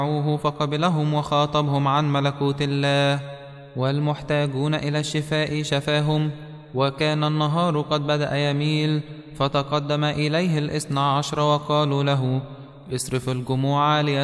فقبلهم وخاطبهم عن ملكوت الله، والمحتاجون إلى الشفاء شفاهم. وكان النهار قد بدأ يميل، فتقدم إليه 12 وقالوا له: اصرف الجموع